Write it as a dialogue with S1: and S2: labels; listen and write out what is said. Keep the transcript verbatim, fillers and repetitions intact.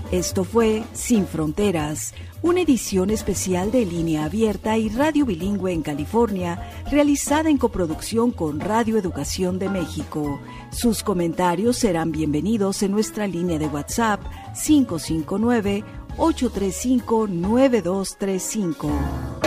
S1: Esto fue Sin Fronteras, una edición especial de Línea Abierta y Radio Bilingüe en California, realizada en coproducción con Radio Educación de México. Sus comentarios serán bienvenidos en nuestra línea de WhatsApp cinco cinco nueve, ocho tres cinco, nueve dos tres cinco.